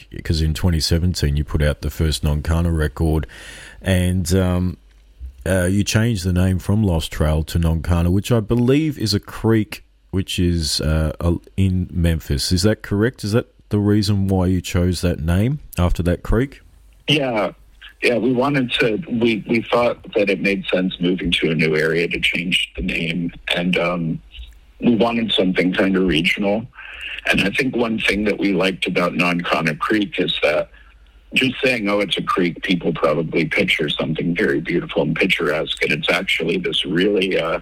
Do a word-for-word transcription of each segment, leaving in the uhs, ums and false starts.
because in twenty seventeen you put out the first Non-Kana record, and um, uh, you changed the name from Lost Trail to Non-Kana, which I believe is a creek which is uh, in Memphis. Is that correct? Is that the reason why you chose that name after that creek? Yeah. Yeah, we wanted to, we, we thought that it made sense moving to a new area to change the name. And um, we wanted something kind of regional. And I think one thing that we liked about Non-Kana Creek is that just saying, oh, it's a creek, people probably picture something very beautiful and picturesque. And it's actually this really uh,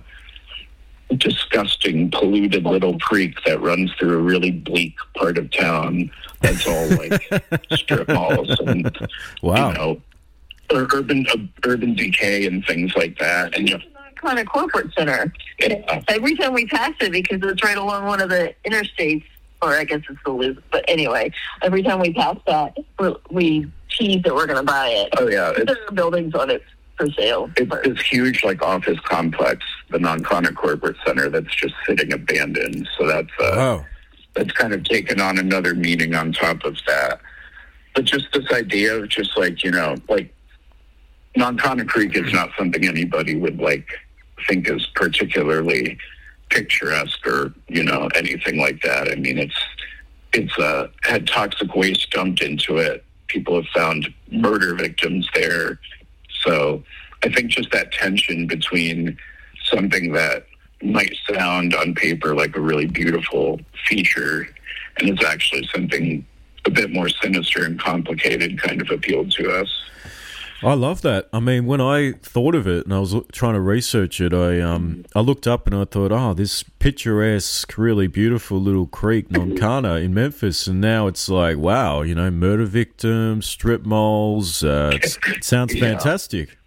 disgusting, polluted little creek that runs through a really bleak part of town. That's all like strip malls and, wow. you know, Or urban uh, urban decay and things like that. And kind of corporate center. Yeah. Every time we pass it, because it's right along one of the interstates, or I guess it's the loop. But anyway, every time we pass that, we're, we tease that we're going to buy it. Oh yeah, it's, there are buildings on it for sale. It's this huge like office complex, the Non-Kana Corporate Center, that's just sitting abandoned. So that's uh, wow. that's kind of taken on another meaning on top of that. But just this idea of just like, you know, like. Non-Kana Creek is not something anybody would like think is particularly picturesque or, you know, anything like that. I mean, it's it's uh, had toxic waste dumped into it. People have found murder victims there. So I think just that tension between something that might sound on paper like a really beautiful feature and it's actually something a bit more sinister and complicated kind of appealed to us. I love that. I mean, when I thought of it and I was trying to research it, I um I looked up and I thought, oh, this picturesque, really beautiful little creek, Non-Kana in Memphis, and now it's like, wow, you know, murder victims, strip malls. Uh, it's, it sounds fantastic.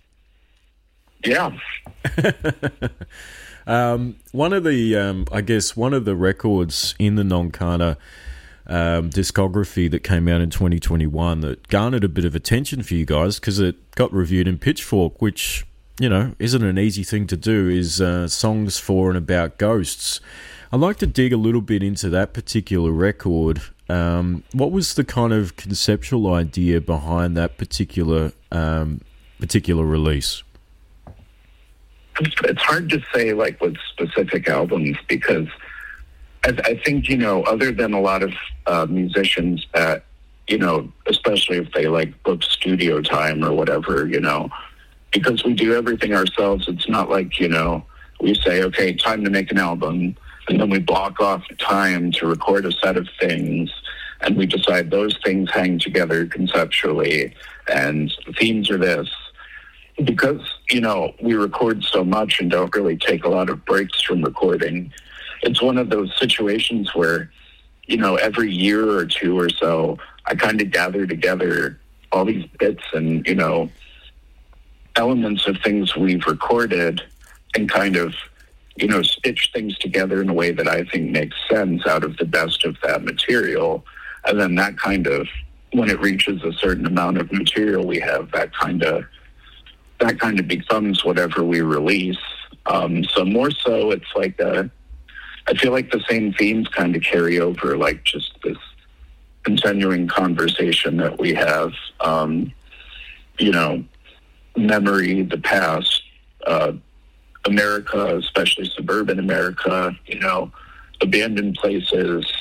Yeah. um, one of the, um, I guess, one of the records in the Non-Kana Um, discography that came out in twenty twenty-one that garnered a bit of attention for you guys because it got reviewed in Pitchfork, which, you know, isn't an easy thing to do, is uh, Songs for and About Ghosts. I'd like to dig a little bit into that particular record. Um, what was the kind of conceptual idea behind that particular um, particular release? It's hard to say, like, with specific albums because I, I think, you know, other than a lot of uh, musicians that, you know, especially if they like book studio time or whatever, you know, because we do everything ourselves, it's not like, you know, we say, okay, time to make an album, and then we block off time to record a set of things, and we decide those things hang together conceptually, and the themes are this. Because, you know, we record so much and don't really take a lot of breaks from recording, it's one of those situations where, you know, every year or two or so, I kind of gather together all these bits and, you know, elements of things we've recorded and kind of, you know, stitch things together in a way that I think makes sense out of the best of that material. And then that kind of, when it reaches a certain amount of material we have, that kind of, that kind of becomes whatever we release. Um, so more so, it's like a, I feel like the same themes kind of carry over, like just this continuing conversation that we have, um, you know, memory, the past, uh, America, especially suburban America, you know, abandoned places,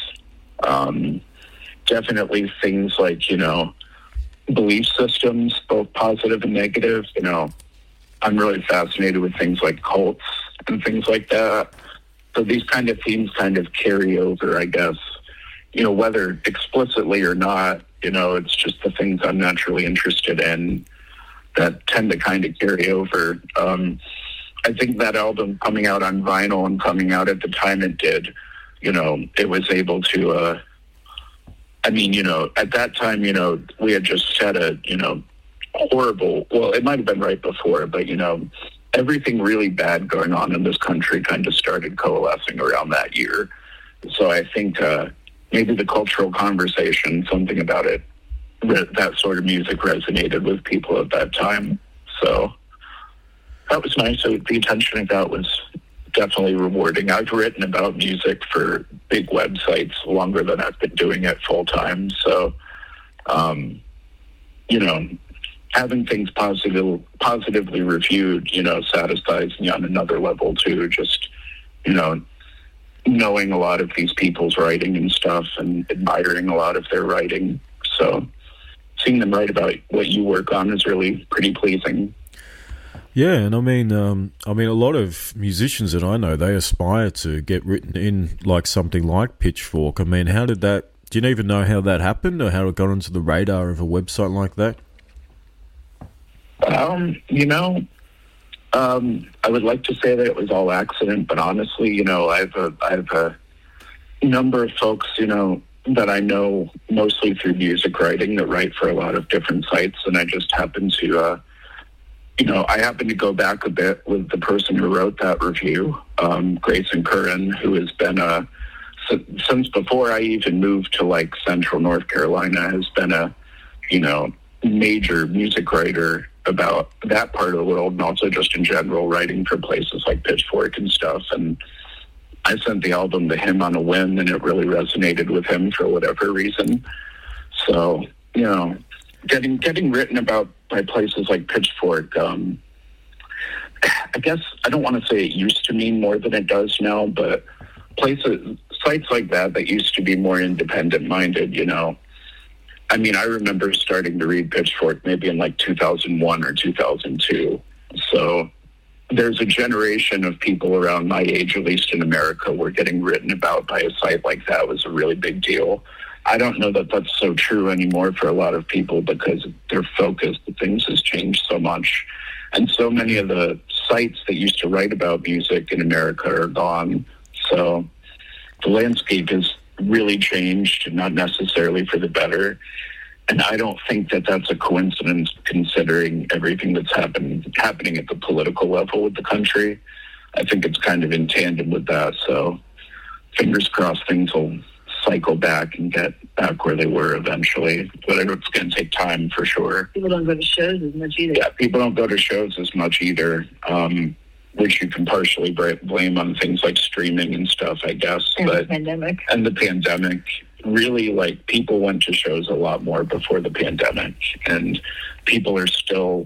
um, definitely things like, you know, belief systems, both positive and negative. You know, I'm really fascinated with things like cults and things like that. So these kind of themes kind of carry over, I guess, you know, whether explicitly or not, you know, it's just the things I'm naturally interested in that tend to kind of carry over. Um, I think that album coming out on vinyl and coming out at the time it did, you know, it was able to, uh, I mean, you know, at that time, you know, we had just had a, you know, horrible, well, it might have been right before, but, you know, everything really bad going on in this country kind of started coalescing around that year. So I think uh, maybe the cultural conversation, something about it, that sort of music resonated with people at that time. So that was nice. So the attention I got was definitely rewarding. I've written about music for big websites longer than I've been doing it full time. So um, you know, having things positive, positively reviewed, you know, satisfies me on another level too. Just, you know, knowing a lot of these people's writing and stuff and admiring a lot of their writing. So seeing them write about what you work on is really pretty pleasing. Yeah, and I mean, um, I mean, a lot of musicians that I know, they aspire to get written in like something like Pitchfork. I mean, how did that? Do you even know how that happened, or how it got onto the radar of a website like that? Um, you know, um, I would like to say that it was all accident, but honestly, you know, I have a I have a number of folks, you know, that I know mostly through music writing that write for a lot of different sites, and I just happen to. Uh, You know, I happen to go back a bit with the person who wrote that review, um, Grayson Curran, who has been a, since before I even moved to like Central North Carolina, has been a, you know, major music writer about that part of the world, and also just in general writing for places like Pitchfork and stuff. And I sent the album to him on a whim, and it really resonated with him for whatever reason. So, you know, getting getting written about by places like Pitchfork, um, I guess I don't want to say it used to mean more than it does now, but places, sites like that that used to be more independent-minded, you know. I mean, I remember starting to read Pitchfork maybe in like two thousand one or two thousand two. So there's a generation of people around my age, at least in America, were getting written about by a site like that was a really big deal. I don't know that that's so true anymore for a lot of people because their focus of things has changed so much. And so many of the sites that used to write about music in America are gone. So the landscape has really changed, not necessarily for the better. And I don't think that that's a coincidence considering everything that's happened, happening at the political level with the country. I think it's kind of in tandem with that. So fingers crossed things will cycle back and get back where they were eventually. But it's going to take time for sure. People don't go to shows as much either. Yeah, people don't go to shows as much either, um, which you can partially blame on things like streaming and stuff, I guess. And but, the pandemic. And the pandemic. Really, like, people went to shows a lot more before the pandemic. And people are still,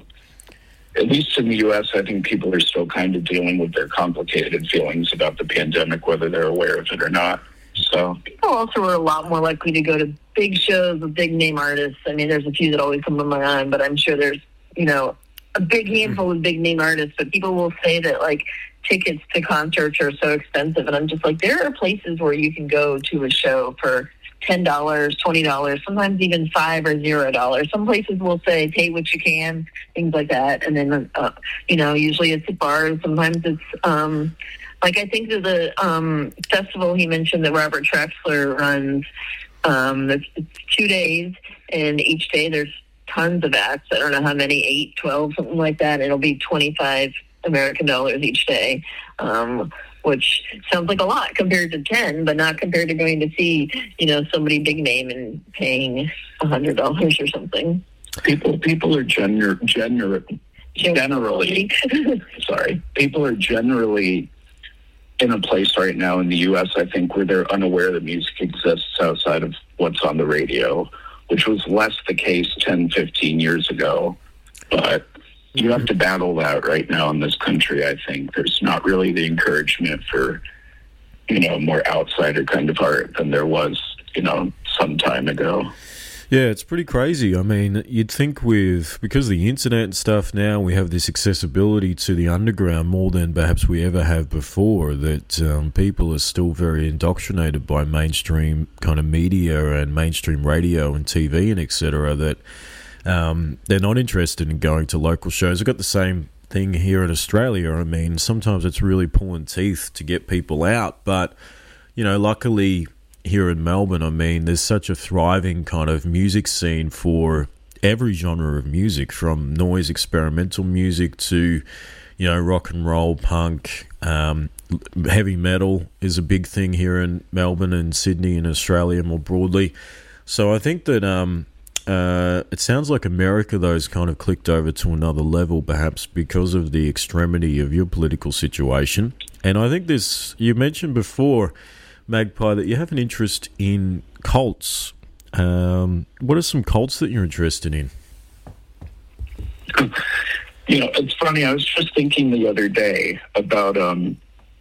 at least in the U S, I think people are still kind of dealing with their complicated feelings about the pandemic, whether they're aware of it or not. So people also are a lot more likely to go to big shows with big name artists. I mean, there's a few that always come to my mind, but I'm sure there's, you know, a big handful of big name artists. But people will say that like tickets to concerts are so expensive, and I'm just like, there are places where you can go to a show for ten dollars, twenty dollars, sometimes even five or zero dollars. Some places will say pay what you can, things like that, and then uh, you know, usually it's at bars. Sometimes it's um, like I think of the um, festival he mentioned that Robert Traxler runs. Um, it's, it's two days, and each day there's tons of acts. I don't know how many, eight, twelve, something like that. It'll be twenty-five American dollars each day, um, which sounds like a lot compared to ten, but not compared to going to see, you know, somebody big name and paying a hundred dollars or something. People, people are gener, gener, generally, sorry, people are generally in a place right now in the U S, I think, where they're unaware that music exists outside of what's on the radio, which was less the case ten, fifteen years ago. But you have to battle that right now in this country, I think. There's not really the encouragement for, you know, more outsider kind of art than there was, you know, some time ago. Yeah, it's pretty crazy. I mean, you'd think with, because of the internet and stuff now, we have this accessibility to the underground more than perhaps we ever have before, that um, people are still very indoctrinated by mainstream kind of media and mainstream radio and T V and et cetera, that um, they're not interested in going to local shows. I've got the same thing here in Australia. I mean, sometimes it's really pulling teeth to get people out, but, you know, luckily here in Melbourne, I mean, there's such a thriving kind of music scene for every genre of music, from noise experimental music to, you know, rock and roll, punk, um, heavy metal is a big thing here in Melbourne and Sydney and Australia more broadly. So I think that um, uh, it sounds like America, though, has kind of clicked over to another level, perhaps because of the extremity of your political situation. And I think this, you mentioned before, Magpie, that you have an interest in cults. Um, what are some cults that you're interested in? You know, it's funny. I was just thinking the other day about, um,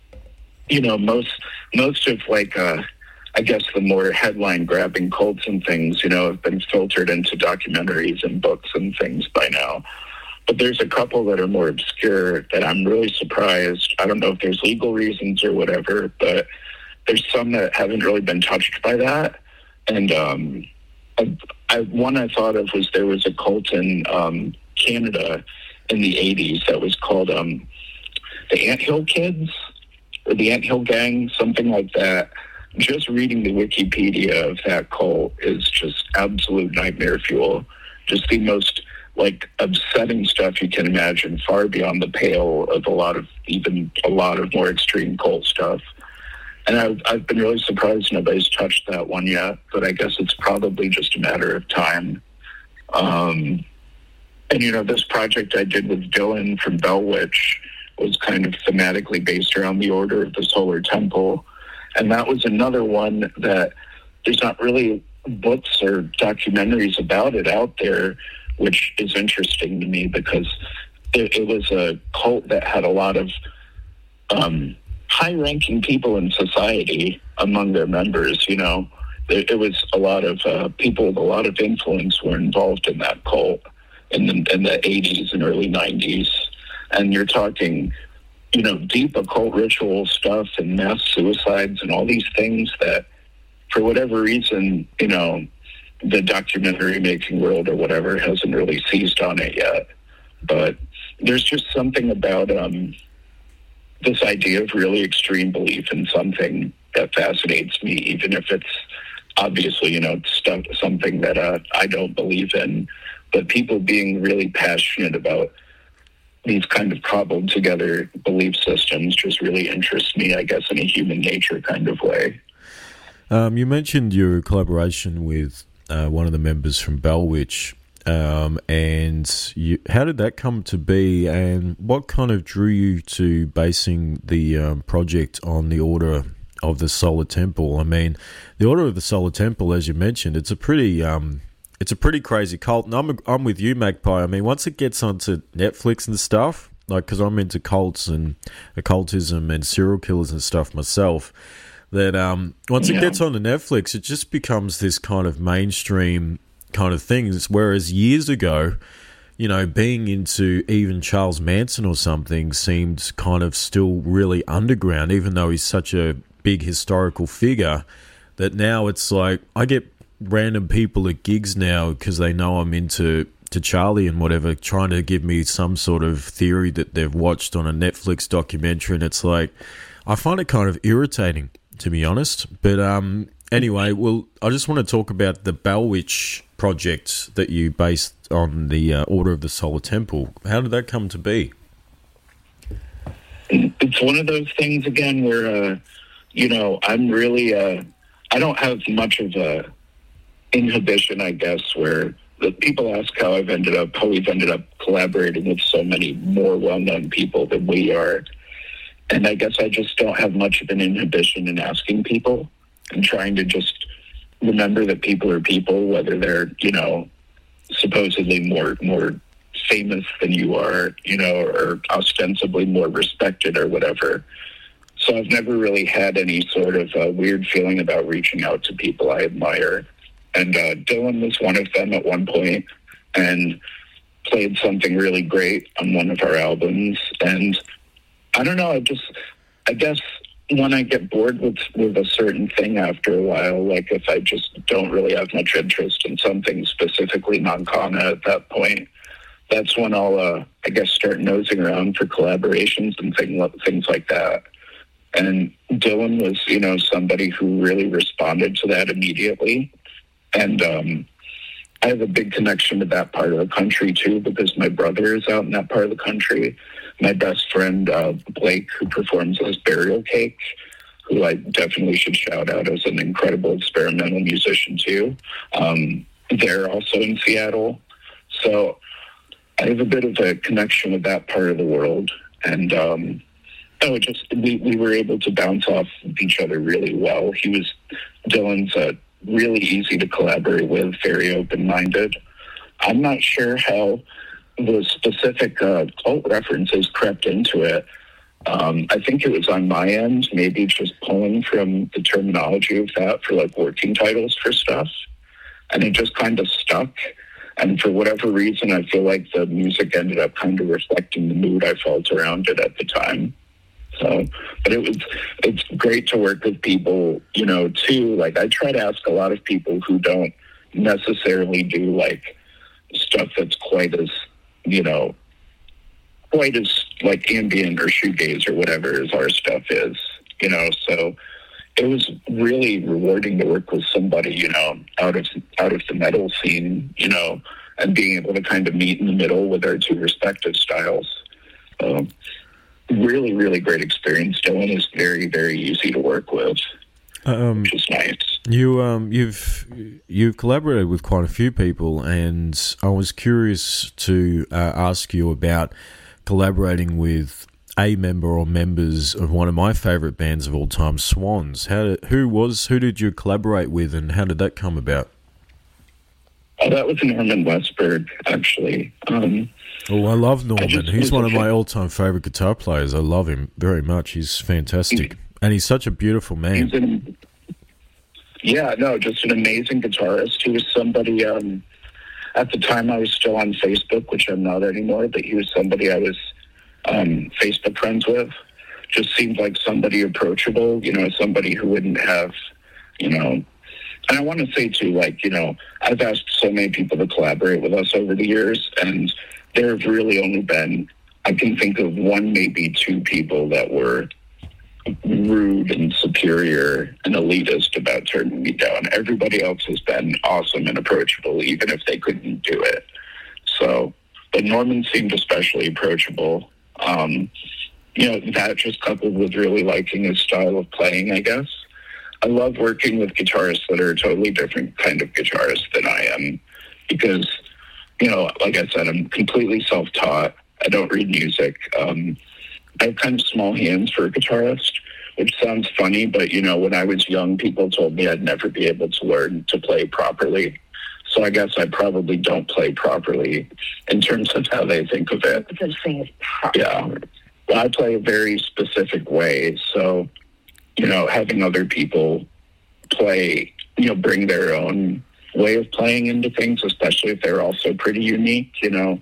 you know, most most of like, uh, I guess the more headline grabbing cults and things, you know, have been filtered into documentaries and books and things by now. But there's a couple that are more obscure that I'm really surprised. I don't know if there's legal reasons or whatever, but there's some that haven't really been touched by that. And um, I, I, one I thought of was there was a cult in um, Canada in the eighties that was called um, the Anthill Kids or the Anthill Gang, something like that. Just reading the Wikipedia of that cult is just absolute nightmare fuel. Just the most like upsetting stuff you can imagine, far beyond the pale of a lot of even a lot of more extreme cult stuff. And I've, I've been really surprised nobody's touched that one yet, but I guess it's probably just a matter of time. Um, and, you know, this project I did with Dylan from Bell Witch was kind of thematically based around the Order of the Solar Temple. And that was another one that there's not really books or documentaries about it out there, which is interesting to me because it, it was a cult that had a lot of um, high-ranking people in society among their members, you know. It, it was a lot of uh, people with a lot of influence were involved in that cult in the, in the eighties and early nineties. And you're talking, you know, deep occult ritual stuff and mass suicides and all these things that, for whatever reason, you know, the documentary making world or whatever hasn't really seized on it yet. But there's just something about um, this idea of really extreme belief in something that fascinates me, even if it's obviously, you know, stuff, something that uh, I don't believe in. But people being really passionate about these kind of cobbled together belief systems just really interest me, I guess, in a human nature kind of way. Um, you mentioned your collaboration with uh, one of the members from Bell Witch, um, and you, how did that come to be, and what kind of drew you to basing the um, project on the Order of the Solar Temple? I mean, the Order of the Solar Temple, as you mentioned, it's a pretty... Um, It's a pretty crazy cult, and I'm I'm with you, Magpie. I mean, once it gets onto Netflix and stuff, like, because I'm into cults and occultism and serial killers and stuff myself, that um, once yeah. it gets onto Netflix, it just becomes this kind of mainstream kind of thing. Whereas years ago, you know, being into even Charles Manson or something seemed kind of still really underground, even though he's such a big historical figure, that now it's like, I get random people at gigs now because they know I'm into to Charlie and whatever, trying to give me some sort of theory that they've watched on a Netflix documentary, and it's like, I find it kind of irritating, to be honest. But um, anyway, well, I just want to talk about the Bell Witch project that you based on the uh, Order of the Solar Temple. How did that come to be? It's one of those things, again, where, uh, you know, I'm really, uh, I don't have much of a inhibition, I guess, where the people ask how I've ended up, how we've ended up collaborating with so many more well-known people than we are. And I guess I just don't have much of an inhibition in asking people and trying to just remember that people are people, whether they're, you know, supposedly more, more famous than you are, you know, or ostensibly more respected or whatever. So I've never really had any sort of uh, weird feeling about reaching out to people I admire. And uh, Dylan was one of them at one point and played something really great on one of our albums. And I don't know, I just, I guess when I get bored with, with a certain thing after a while, like if I just don't really have much interest in something specifically non-Kana at that point, that's when I'll, uh, I guess, start nosing around for collaborations and thing, things like that. And Dylan was, you know, somebody who really responded to that immediately. And um, I have a big connection to that part of the country, too, because my brother is out in that part of the country. My best friend, uh, Blake, who performs as Burial Cake, who I definitely should shout out as an incredible experimental musician, too. Um, they're also in Seattle. So I have a bit of a connection with that part of the world. And um, oh, it just we, we were able to bounce off each other really well. He was Dylan's a really easy to collaborate with, very open-minded. I'm not sure how the specific uh, cult references crept into it. Um, I think it was on my end, maybe just pulling from the terminology of that for like working titles for stuff. And it just kind of stuck. And for whatever reason, I feel like the music ended up kind of reflecting the mood I felt around it at the time. So, but it was, it's great to work with people, you know, too. Like I try to ask a lot of people who don't necessarily do like stuff that's quite as, you know, quite as like ambient or shoegaze or whatever as our stuff is, you know. So it was really rewarding to work with somebody, you know, out of out of the metal scene, you know, and being able to kind of meet in the middle with our two respective styles. Um, really, really great experience. Dylan is very, very easy to work with, um, which is nice. You um you've you've collaborated with quite a few people, and I was curious to uh, ask you about collaborating with a member or members of one of my favorite bands of all time, Swans. How did, who was who did you collaborate with, and how did that come about? Oh, that was Norman Westberg, actually. Um, oh, I love Norman. I just, he's one of my all-time favorite guitar players. I love him very much. He's fantastic, and he's such a beautiful man. He's an, yeah, no, just an amazing guitarist. He was somebody. Um, at the time, I was still on Facebook, which I'm not anymore. But he was somebody I was um, Facebook friends with. Just seemed like somebody approachable. You know, somebody who wouldn't have, you know. And I want to say, too, like, you know, I've asked so many people to collaborate with us over the years, and there have really only been, I can think of one, maybe two people that were rude and superior and elitist about turning me down. Everybody else has been awesome and approachable, even if they couldn't do it. So, but Norman seemed especially approachable. Um, you know, that just coupled with really liking his style of playing, I guess. I love working with guitarists that are a totally different kind of guitarist than I am because, you know, like I said, I'm completely self-taught. I don't read music. Um, I have kind of small hands for a guitarist, which sounds funny, but, you know, when I was young, people told me I'd never be able to learn to play properly. So I guess I probably don't play properly in terms of how they think of it. Yeah. Well, I play a very specific way, so... you know, having other people play, you know, bring their own way of playing into things, especially if they're also pretty unique, you know.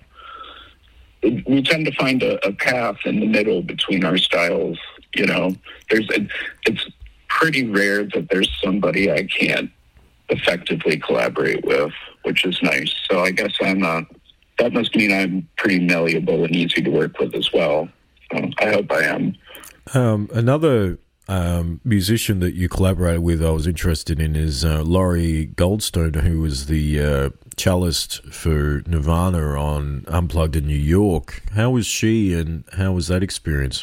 We tend to find a, a path in the middle between our styles, you know. There's a, it's pretty rare that there's somebody I can't effectively collaborate with, which is nice. So I guess I'm not, that must mean I'm pretty malleable and easy to work with as well. Um, I hope I am. Um, another... Um, musician that you collaborated with I was interested in is uh, Laurie Goldstone, who was the uh, cellist for Nirvana on Unplugged in New York. How was she, and how was that experience?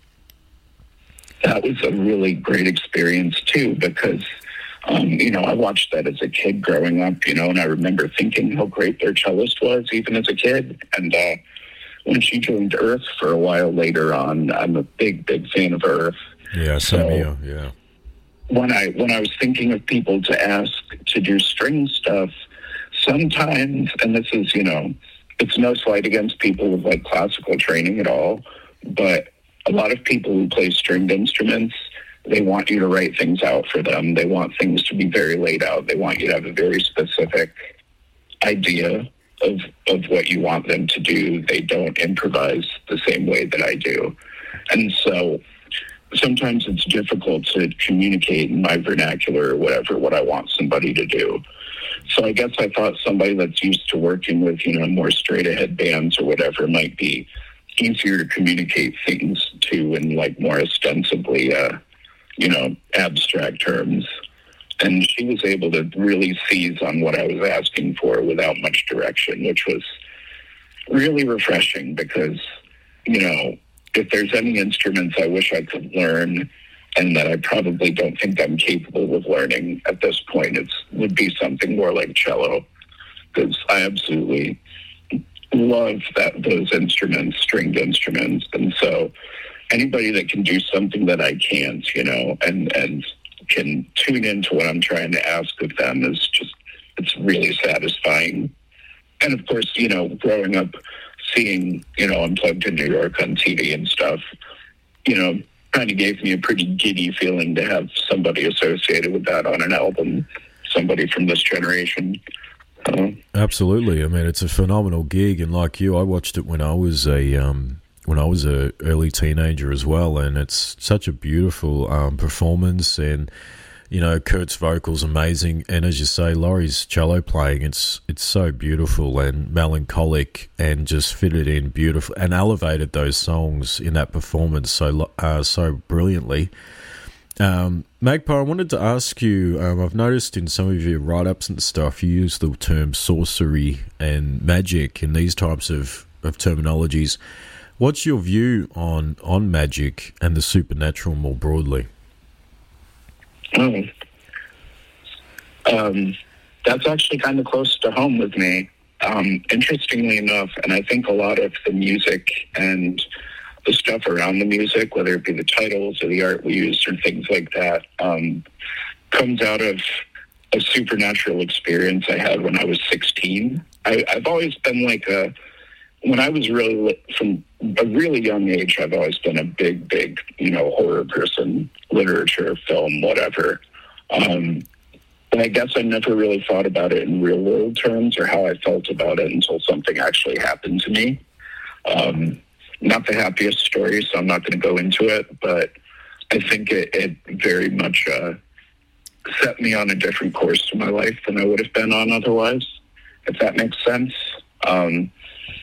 That was a really great experience, too, because, um, you know, I watched that as a kid growing up, you know, and I remember thinking how great their cellist was, even as a kid. And uh, when she joined Earth for a while later on, I'm a big, big fan of Earth. Yeah, same here, yeah. When I when I was thinking of people to ask to do string stuff, sometimes, and this is, you know, it's no slight against people with, like, classical training at all, but a lot of people who play stringed instruments, they want you to write things out for them. They want things to be very laid out. They want you to have a very specific idea of of what you want them to do. They don't improvise the same way that I do. And so... sometimes it's difficult to communicate in my vernacular or whatever, what I want somebody to do. So I guess I thought somebody that's used to working with, you know, more straight ahead bands or whatever might be easier to communicate things to in like more ostensibly, uh, you know, abstract terms. And she was able to really seize on what I was asking for without much direction, which was really refreshing because, you know, if there's any instruments I wish I could learn and that I probably don't think I'm capable of learning at this point, it would be something more like cello, because I absolutely love that those instruments, stringed instruments. And so anybody that can do something that I can't, you know, and, and can tune into what I'm trying to ask of them is just, it's really satisfying. And of course, you know, growing up, seeing, you know, Unplugged in New York on T V and stuff, you know, kind of gave me a pretty giddy feeling to have somebody associated with that on an album, somebody from this generation. Uh, Absolutely. I mean, it's a phenomenal gig, and like you, I watched it when I was a um, when I was a early teenager as well, and it's such a beautiful um, performance, and you know, Kurt's vocals amazing, and as you say, Laurie's cello playing, it's it's so beautiful and melancholic, and just fitted in beautiful and elevated those songs in that performance so uh, so brilliantly. Um, Magpie, I wanted to ask you, um, I've noticed in some of your write-ups and stuff, you use the term sorcery and magic in these types of, of terminologies. What's your view on, on magic and the supernatural more broadly? Oh. Um, that's actually kind of close to home with me. Um, interestingly enough, and I think a lot of the music and the stuff around the music, whether it be the titles or the art we use or things like that, um, comes out of a supernatural experience I had when I was sixteen. I, I've always been like a, when I was really, from a really young age, I've always been a big, big, you know, horror person, literature, film, whatever. Um, but I guess I never really thought about it in real world terms or how I felt about it until something actually happened to me. Um, not the happiest story, so I'm not going to go into it, but I think it, it very much uh, set me on a different course in my life than I would have been on otherwise, if that makes sense. Um,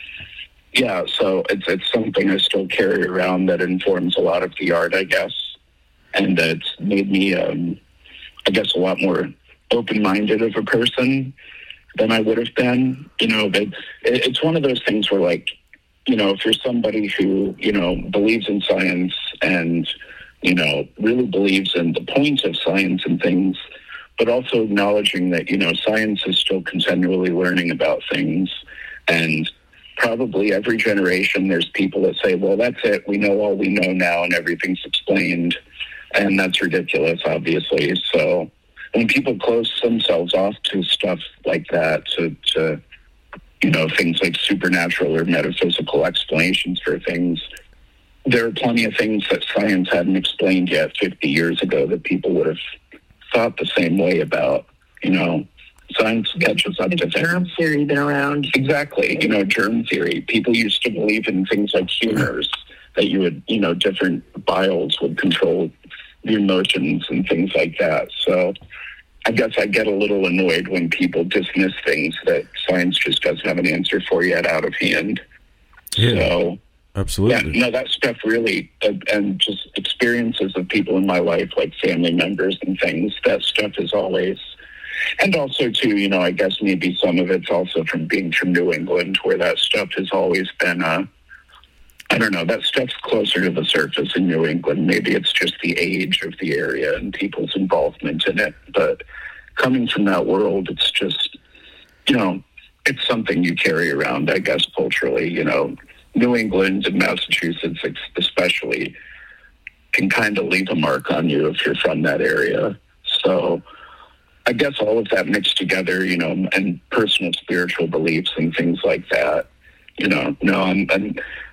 yeah, so it's it's something I still carry around that informs a lot of the art, I guess, and that's made me, um, I guess, a lot more open-minded of a person than I would have been. You know, but it, it's one of those things where, like, you know, if you're somebody who, you know, believes in science and, you know, really believes in the point of science and things, but also acknowledging that, you know, science is still continually learning about things, and probably every generation there's people that say, well, that's it, we know all we know now and everything's explained, and that's ridiculous, obviously. So when people close themselves off to stuff like that, to, to you know, things like supernatural or metaphysical explanations for things, there are plenty of things that science hadn't explained yet fifty years ago that people would have thought the same way about. You know, science catches up to things. Germ theory been around. Exactly. You know, germ theory. People used to believe in things like humors, that you would, you know, different biles would control your emotions and things like that. So I guess I get a little annoyed when people dismiss things that science just doesn't have an answer for yet out of hand. Yeah, so, absolutely. Yeah, no, that stuff really, uh, and just experiences of people in my life, like family members and things, that stuff is always, and also too, you know, I guess maybe some of it's also from being from New England, where that stuff has always been, uh, I don't know, that stuff's closer to the surface in New England. Maybe it's just the age of the area and people's involvement in it. But coming from that world, it's just, you know, it's something you carry around, I guess, culturally. You know, New England and Massachusetts especially can kind of leave a mark on you if you're from that area. So I guess all of that mixed together, you know, and personal spiritual beliefs and things like that, you know, no, I'm... I'm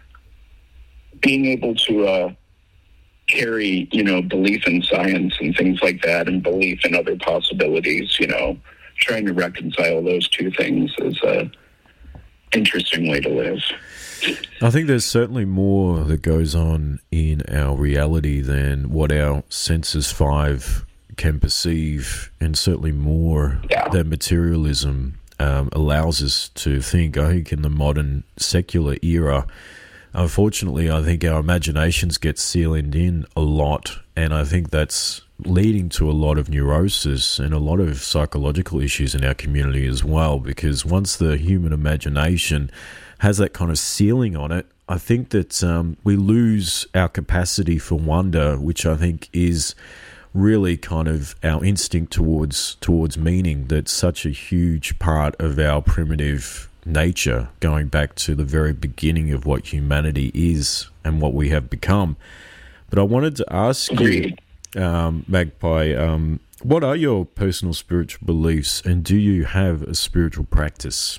being able to uh, carry, you know, belief in science and things like that, and belief in other possibilities, you know, trying to reconcile those two things is a interesting way to live. I think there's certainly more that goes on in our reality than what our senses five can perceive, and certainly more yeah. than materialism um, allows us to think. I think in the modern secular era, unfortunately, I think our imaginations get sealed in a lot, and I think that's leading to a lot of neurosis and a lot of psychological issues in our community as well, because once the human imagination has that kind of ceiling on it, I think that um, we lose our capacity for wonder, which I think is really kind of our instinct towards towards meaning. That's such a huge part of our primitive nature, going back to the very beginning of what humanity is and what we have become. But I wanted to ask you, um, Magpie, um, what are your personal spiritual beliefs, and do you have a spiritual practice?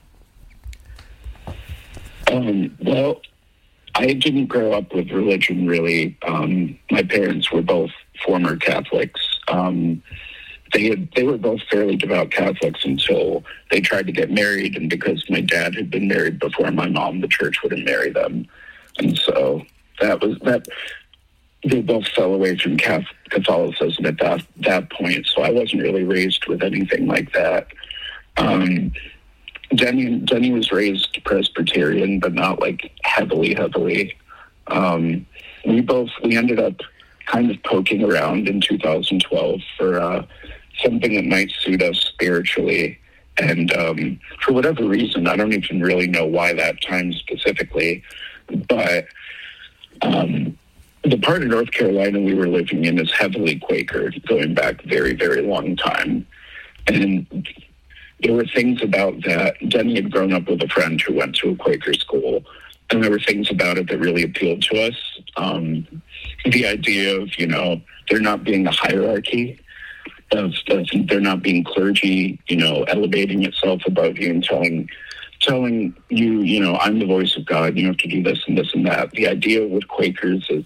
Um, well, I didn't grow up with religion, really. Um, my parents were both former Catholics. Um, they had, they were both fairly devout Catholics until they tried to get married, and because my dad had been married before my mom, the church wouldn't marry them. And so that was that. They both fell away from Catholicism at that, that point, so I wasn't really raised with anything like that. Um, Denny, Denny was raised Presbyterian, but not like heavily, heavily. Um, we both, we ended up kind of poking around in two thousand twelve for uh, something that might suit us spiritually. And um, for whatever reason, I don't even really know why that time specifically, but um, the part of North Carolina we were living in is heavily Quaker, going back very, very long time. And there were things about that. Denny had grown up with a friend who went to a Quaker school, and there were things about it that really appealed to us. Um, the idea of, you know, there not being a hierarchy, of, of there not being clergy, you know, elevating itself above you and telling telling you, you know, I'm the voice of God, you have to do this and this and that. The idea with Quakers is,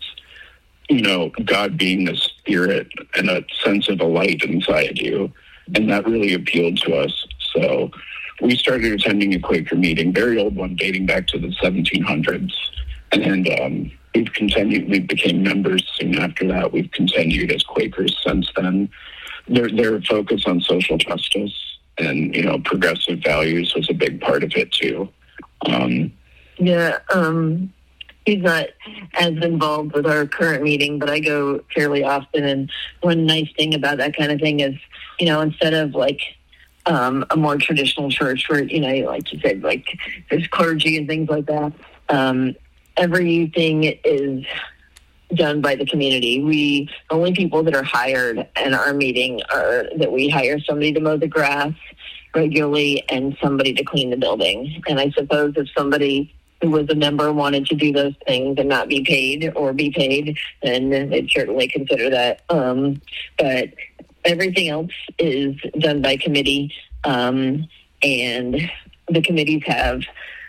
you know, God being a spirit and a sense of a light inside you. And that really appealed to us. So we started attending a Quaker meeting, very old one dating back to the seventeen hundreds. And um, we've continued, we became members soon after that. We've continued as Quakers since then. Their, their focus on social justice and, you know, progressive values was a big part of it too. Um, yeah, um, he's not as involved with our current meeting, but I go fairly often. And one nice thing about that kind of thing is, you know, instead of like um, a more traditional church where, you know, like you said, like there's clergy and things like that, um, everything is done by the community. We, the only people that are hired in our meeting are that we hire somebody to mow the grass regularly and somebody to clean the building. And I suppose if somebody who was a member wanted to do those things and not be paid or be paid, then they'd certainly consider that. Um, but everything else is done by committee, um, and the committees have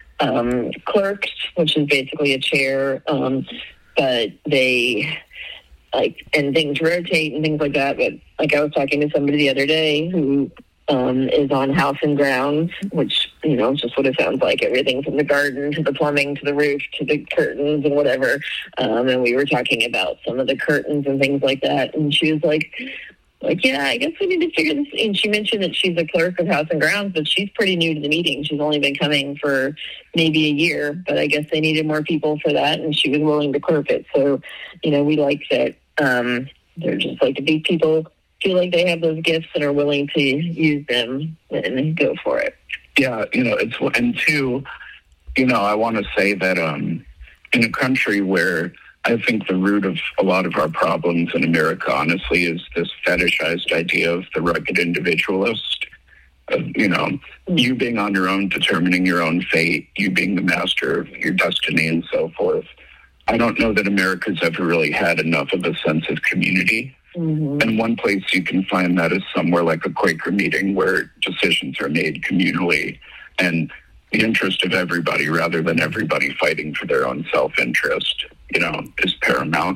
um, clerks, which is basically a chair, um, but they, like, and things rotate and things like that. But like I was talking to somebody the other day who um, is on House and Grounds, which, you know, just what it sounds like, everything from the garden to the plumbing to the roof to the curtains and whatever. Um, and we were talking about some of the curtains and things like that. And she was like, like, yeah, I guess we need to figure this. And she mentioned that she's a clerk of House and Grounds, but she's pretty new to the meeting. She's only been coming for maybe a year, but I guess they needed more people for that, and she was willing to clerk it. So, you know, we like that. Um, they're just like to be people feel like they have those gifts and are willing to use them and go for it. Yeah, you know, it's, and two, you know, I want to say that um, in a country where I think the root of a lot of our problems in America, honestly, is this fetishized idea of the rugged individualist, of, you know, you being on your own, determining your own fate, you being the master of your destiny and so forth. I don't know that America's ever really had enough of a sense of community. Mm-hmm. And one place you can find that is somewhere like a Quaker meeting where decisions are made communally and the interest of everybody rather than everybody fighting for their own self-interest, you know, is paramount.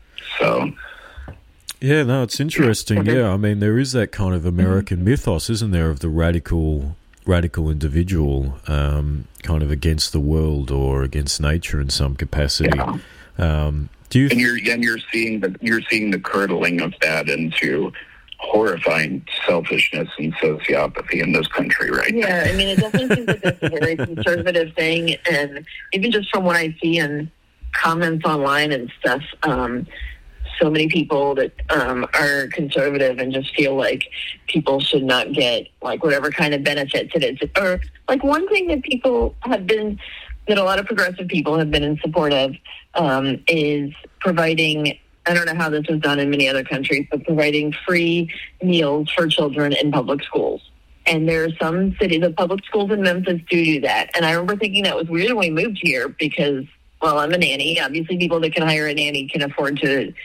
So, yeah, no, it's interesting. Yeah, I mean, there is that kind of American mm-hmm. mythos, isn't there, of the radical, radical individual, um, kind of against the world or against nature in some capacity. Yeah. Um, do you? And you're and you're seeing the you're seeing the curdling of that into horrifying selfishness and sociopathy in this country right now. Yeah, I mean, it definitely seems like that's a very conservative thing, and even just from what I see in comments online and stuff, um, so many people that um, are conservative and just feel like people should not get, like, whatever kind of benefits it is. Or, like, one thing that people have been, that a lot of progressive people have been in support of um, is providing, I don't know how this is done in many other countries, but providing free meals for children in public schools. And there are some cities, the public schools in Memphis do do that. And I remember thinking that was weird when we moved here because, well, I'm a nanny. Obviously, people that can hire a nanny can afford to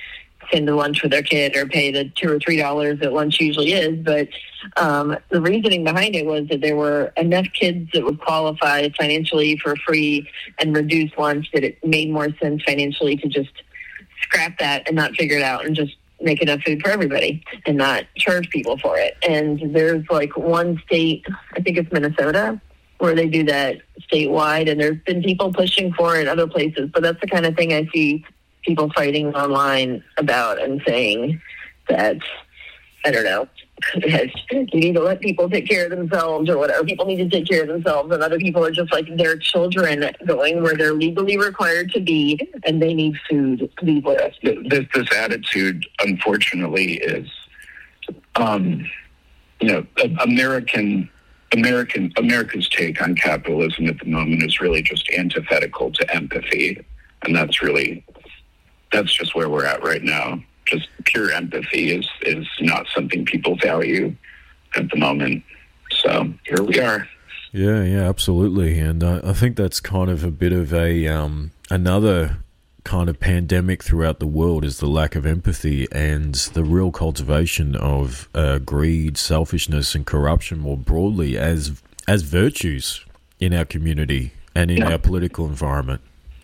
into lunch with their kid or pay the two or three dollars that lunch usually is. But um, the reasoning behind it was that there were enough kids that would qualify financially for free and reduce lunch that it made more sense financially to just scrap that and not figure it out and just make enough food for everybody and not charge people for it. And there's like one state, I think it's Minnesota, where they do that statewide, and there's been people pushing for it other places. But that's the kind of thing I see people fighting online about and saying that, I don't know, you need to let people take care of themselves or whatever. People need to take care of themselves, and other people are just like their children going where they're legally required to be, and they need food to be with. This, this attitude, unfortunately, is, um, you know, American... American America's take on capitalism at the moment is really just antithetical to empathy, and that's really that's just where we're at right now. Just pure empathy is is not something people value at the moment. So here we are. Yeah, yeah, absolutely, and uh, I think that's kind of a bit of a um, another kind of pandemic throughout the world is the lack of empathy and the real cultivation of uh, greed, selfishness, and corruption more broadly as as virtues in our community and in yeah. our political environment.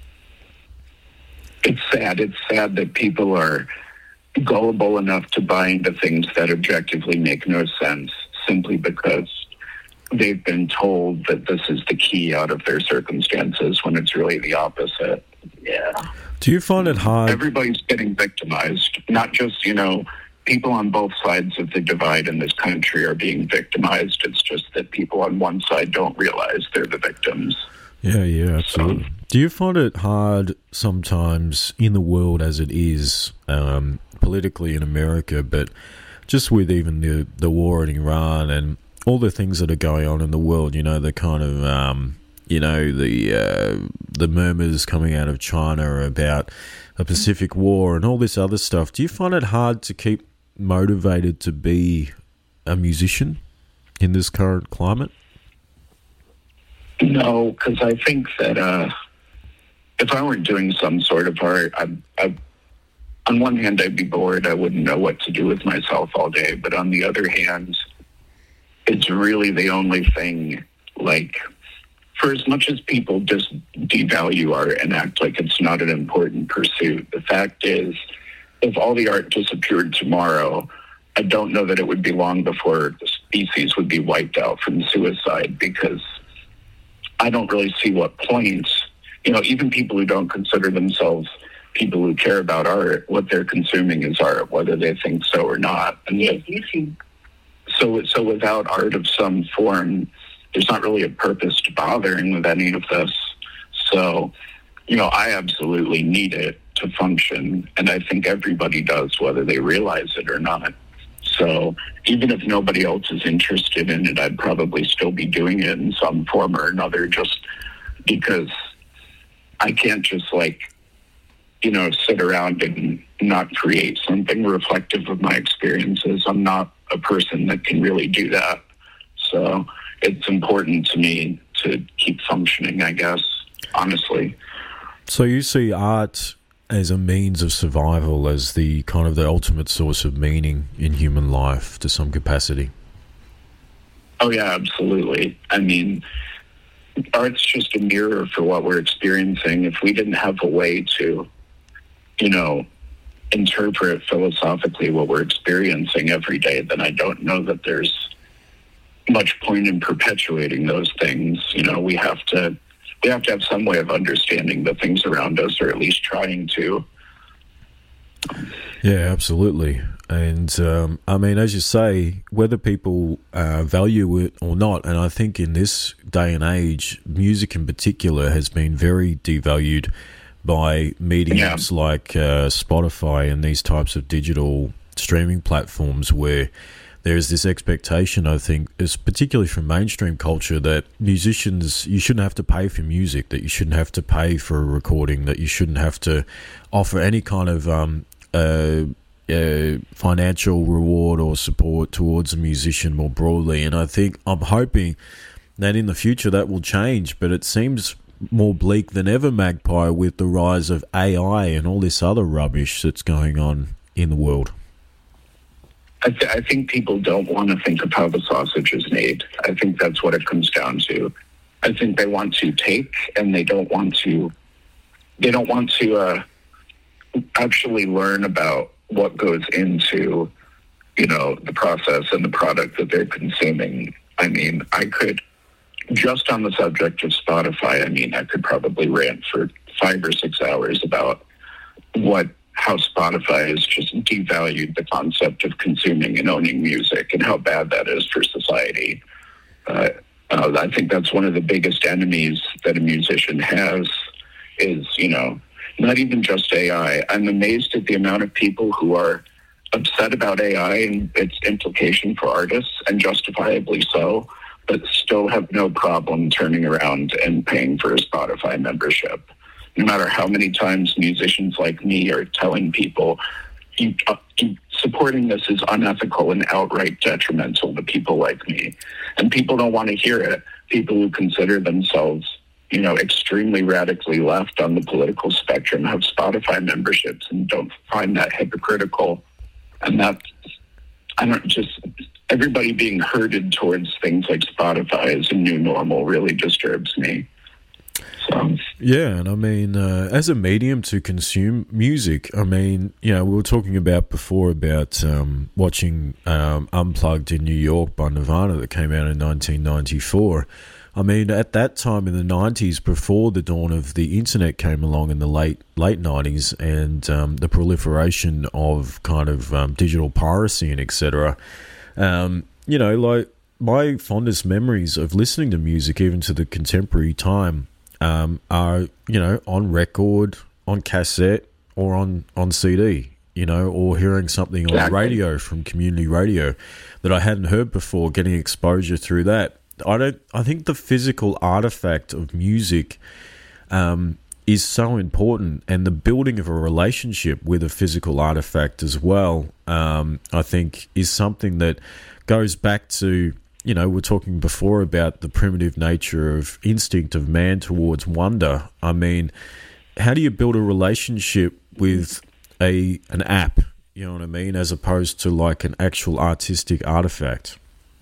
It's sad. It's sad that people are gullible enough to buy into things that objectively make no sense simply because they've been told that this is the key out of their circumstances when it's really the opposite. Yeah. Do you find it hard? Everybody's getting victimized. Not just, you know, people on both sides of the divide in this country are being victimized. It's just that people on one side don't realize they're the victims. Yeah, yeah, absolutely. So, do you find it hard sometimes in the world as it is, um, politically in America, but just with even the, the war in Iran and all the things that are going on in the world, you know, the kind of... Um, You know, the uh, the murmurs coming out of China about a Pacific War and all this other stuff. Do you find it hard to keep motivated to be a musician in this current climate? No, because I think that uh, if I weren't doing some sort of art, I, I, on one hand, I'd be bored. I wouldn't know what to do with myself all day. But on the other hand, it's really the only thing, like... For as much as people just devalue art and act like it's not an important pursuit, the fact is, if all the art disappeared tomorrow, I don't know that it would be long before the species would be wiped out from suicide, because I don't really see what point, you know, even people who don't consider themselves people who care about art, what they're consuming is art, whether they think so or not. And yes, YouTube. So, so without art of some form, there's not really a purpose to bothering with any of this. So, you know, I absolutely need it to function, and I think everybody does, whether they realize it or not. So even if nobody else is interested in it, I'd probably still be doing it in some form or another, just because I can't just, like, you know, sit around and not create something reflective of my experiences. I'm not a person that can really do that. So it's important to me to keep functioning, I guess, honestly. So you see art as a means of survival, as the kind of the ultimate source of meaning in human life to some capacity? Oh, yeah, absolutely. I mean, art's just a mirror for what we're experiencing. If we didn't have a way to, you know, interpret philosophically what we're experiencing every day, then I don't know that there's much point in perpetuating those things. You know, we have to we have to have some way of understanding the things around us, or at least trying to. Yeah, absolutely. And um, I mean, as you say, whether people uh, value it or not, and I think in this day and age, music in particular has been very devalued by mediums yeah. like uh, Spotify and these types of digital streaming platforms, where there's this expectation, I think, is particularly from mainstream culture, that musicians, you shouldn't have to pay for music, that you shouldn't have to pay for a recording, that you shouldn't have to offer any kind of um, uh, uh, financial reward or support towards a musician more broadly. And I think, I'm hoping that in the future that will change, but it seems more bleak than ever, Magpie, with the rise of A I and all this other rubbish that's going on in the world? I, th- I think people don't want to think of how the sausage is made. I think that's what it comes down to. I think they want to take, and they don't want to. They don't want to uh, actually learn about what goes into, you know, the process and the product that they're consuming. I mean, I could just on the subject of Spotify. I mean, I could probably rant for five or six hours about what. How Spotify has just devalued the concept of consuming and owning music and how bad that is for society. Uh, uh, I think that's one of the biggest enemies that a musician has is, you know, not even just A I. I'm amazed at the amount of people who are upset about A I and its implication for artists, and justifiably so, but still have no problem turning around and paying for a Spotify membership. No matter how many times musicians like me are telling people, you, uh, you, supporting this is unethical and outright detrimental to people like me. And people don't want to hear it. People who consider themselves, you know, extremely radically left on the political spectrum have Spotify memberships and don't find that hypocritical. And that, I don't just, everybody being herded towards things like Spotify as a new normal really disturbs me. So. Yeah, and I mean, uh, as a medium to consume music, I mean, you know, we were talking about before about um, watching um, Unplugged in New York by Nirvana that came out in nineteen ninety-four. I mean, at that time in the nineties, before the dawn of the internet came along in the late late nineties, and um, the proliferation of kind of um, digital piracy and et cetera, um, you know, like my fondest memories of listening to music, even to the contemporary time, Um, are, you know, on record, on cassette, or on, on C D, you know, or hearing something on exactly. radio from community radio that I hadn't heard before, getting exposure through that. I don't. I think the physical artifact of music um, is so important, and the building of a relationship with a physical artifact as well, um, I think, is something that goes back to, you know, we're talking before about the primitive nature of instinct of man towards wonder. I mean, how do you build a relationship with a an app, you know what I mean, as opposed to like an actual artistic artifact?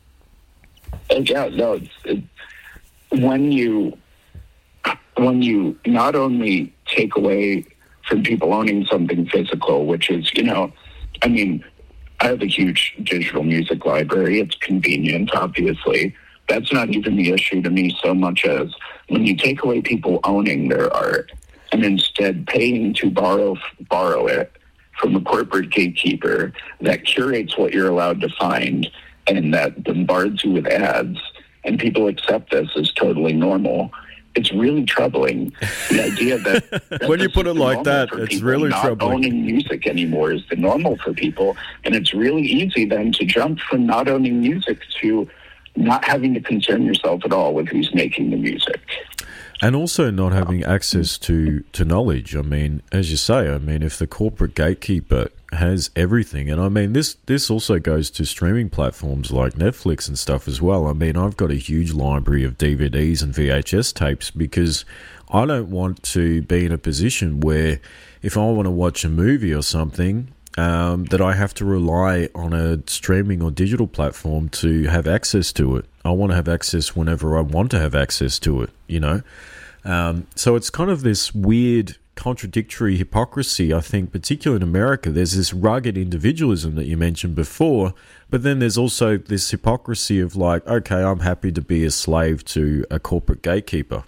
And yeah, no, it's, it, when you when you not only take away from people owning something physical, which is, you know, I mean, I have a huge digital music library. It's convenient, obviously. That's not even the issue to me so much as when you take away people owning their art and instead paying to borrow borrow it from a corporate gatekeeper that curates what you're allowed to find and that bombards you with ads, and people accept this as totally normal. It's really troubling. The idea that, that when you put it like that, it's really not troubling. Owning music anymore is the normal for people, and it's really easy then to jump from not owning music to not having to concern yourself at all with who's making the music. And also not having access to, to knowledge. I mean, as you say, I mean, if the corporate gatekeeper has everything, and I mean, this, this also goes to streaming platforms like Netflix and stuff as well. I mean, I've got a huge library of D V Ds and V H S tapes because I don't want to be in a position where if I want to watch a movie or something, um, that I have to rely on a streaming or digital platform to have access to it. I want to have access whenever I want to have access to it, you know? Um, so it's kind of this weird contradictory hypocrisy, I think, particularly in America. There's this rugged individualism that you mentioned before, but then there's also this hypocrisy of like, okay, I'm happy to be a slave to a corporate gatekeeper.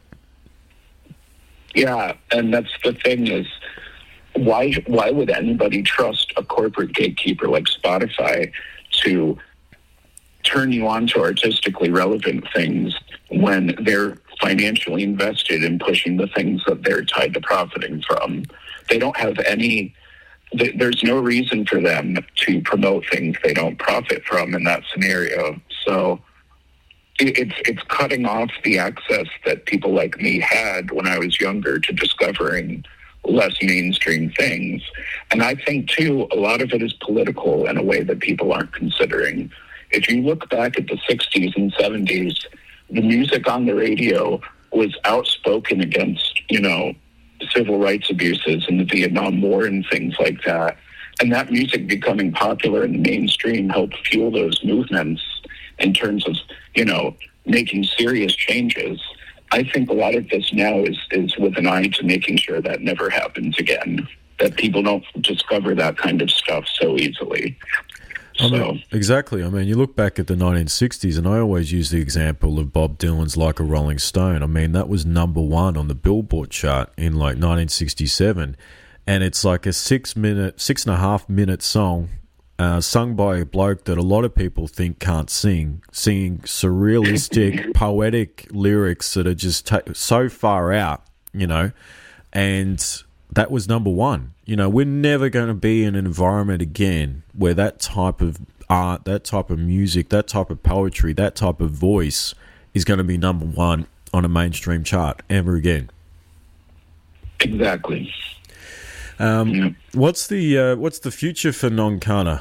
Yeah, and that's the thing is, why why would anybody trust a corporate gatekeeper like Spotify to turn you on to artistically relevant things when they're financially invested in pushing the things that they're tied to profiting from? They don't have any, there's no reason for them to promote things they don't profit from in that scenario. So it's it's cutting off the access that people like me had when I was younger to discovering less mainstream things. And I think, too, a lot of it is political in a way that people aren't considering. If you look back at the sixties and seventies, the music on the radio was outspoken against, you know, civil rights abuses in the Vietnam War and things like that. and that music becoming popular in the mainstream helped fuel those movements in terms of, you know, making serious changes. I think a lot of this now is, is with an eye to making sure that never happens again, that people don't discover that kind of stuff so easily. I So, mean, exactly. I mean, you look back at the nineteen sixties, and I always use the example of Bob Dylan's Like a Rolling Stone. I mean, that was number one on the Billboard chart in like nineteen sixty-seven. And it's like a six minute, six and a half minute song uh, sung by a bloke that a lot of people think can't sing, singing surrealistic, poetic lyrics that are just ta- so far out, you know, and that was number one. You know, we're never going to be in an environment again where that type of art, that type of music, that type of poetry, that type of voice is going to be number one on a mainstream chart ever again. exactly. Um, Yeah. What's the uh, what's the future for Nonkana?